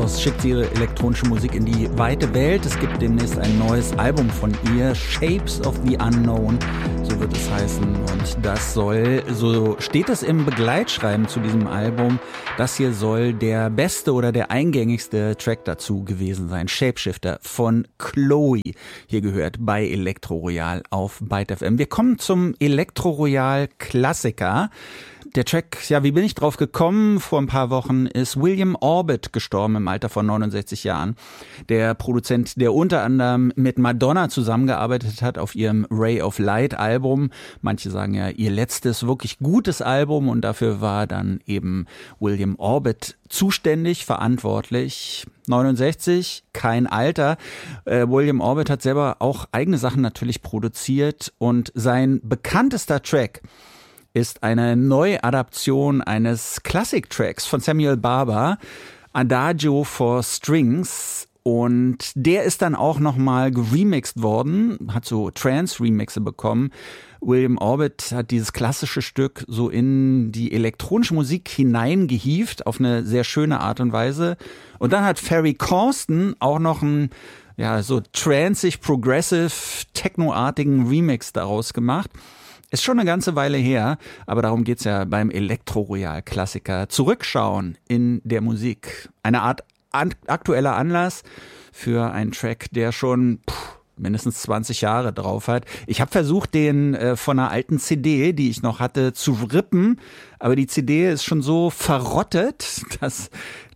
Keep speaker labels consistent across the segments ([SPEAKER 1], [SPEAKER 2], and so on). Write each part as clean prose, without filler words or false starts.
[SPEAKER 1] House schickt sie ihre elektronische Musik in die weite Welt. Es gibt demnächst ein neues Album von ihr, Shapes of the Unknown, so wird es heißen. Und das soll, so steht es im Begleitschreiben zu diesem Album, das hier soll der beste oder der eingängigste Track dazu gewesen sein. Shapeshifter von Chloe, hier gehört bei Elektro Royal auf Byte FM. Wir kommen zum Elektro Royal Klassiker. Der Track, ja, wie bin ich drauf gekommen? Vor ein paar Wochen ist William Orbit gestorben im Alter von 69 Jahren. Der Produzent, der unter anderem mit Madonna zusammengearbeitet hat auf ihrem Ray of Light Album. Manche sagen ja, ihr letztes wirklich gutes Album, und dafür war dann eben William Orbit zuständig, verantwortlich. 69, kein Alter. William Orbit hat selber auch eigene Sachen natürlich produziert, und sein bekanntester Track ist eine Neuadaption eines Classic-Tracks von Samuel Barber, Adagio for Strings, und der ist dann auch nochmal geremixed worden, hat so Trance-Remixe bekommen. William Orbit hat dieses klassische Stück so in die elektronische Musik hineingehievt, auf eine sehr schöne Art und Weise. Und dann hat Ferry Corsten auch noch einen, ja, so transig, progressive, technoartigen Remix daraus gemacht. Ist schon eine ganze Weile her, aber darum geht's ja beim Elektro-Royal-Klassiker. Zurückschauen in der Musik. Eine Art aktueller Anlass für einen Track, der schon mindestens 20 Jahre drauf hat. Ich habe versucht, den von einer alten CD, die ich noch hatte, zu rippen, aber die CD ist schon so verrottet, dass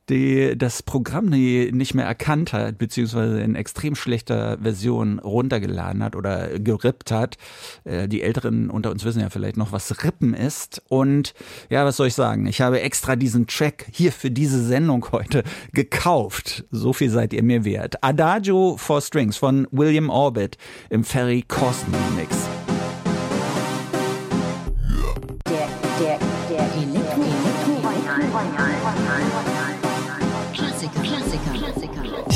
[SPEAKER 1] das Programm die nicht mehr erkannt hat, beziehungsweise in extrem schlechter Version runtergeladen hat oder gerippt hat. Die Älteren unter uns wissen ja vielleicht noch, was Rippen ist. Und ja, was soll ich sagen? Ich habe extra diesen Track hier für diese Sendung heute gekauft. So viel seid ihr mir wert. Adagio for Strings von William Orbit im Ferry Corsten Remix.
[SPEAKER 2] Der Elektro-Royal. Klassiker.